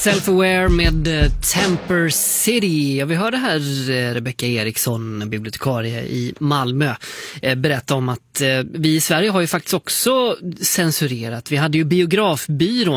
Self-Aware med Temper City. Ja, vi hörde här Rebecca Eriksson, bibliotekarie i Malmö, berätta om att vi i Sverige har ju faktiskt också censurerat. Vi hade ju Biografbyrån